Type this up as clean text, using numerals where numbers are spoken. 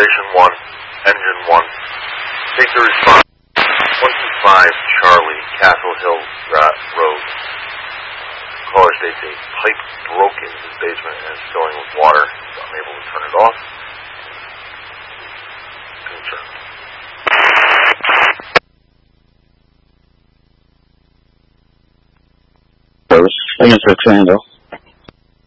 Operation 1, Engine 1. Take the response. 25 Charlie, Castle Hill Road. Caller states a pipe broke into his basement and is filling with water. He's unable to turn it off. Concerned. Engine 6 handle.